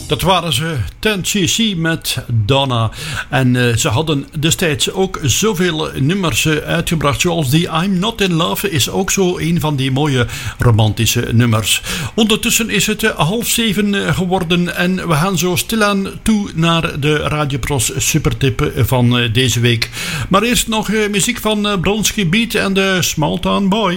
Dat waren ze, 10cc met Donna. En ze hadden destijds ook zoveel nummers uitgebracht. Zoals die I'm Not In Love is ook zo een van die mooie romantische nummers. Ondertussen is het 6:30 geworden. En we gaan zo stilaan toe naar de Radio Pros Supertip van deze week. Maar eerst nog muziek van Bronski Beat en de Small Town Boy.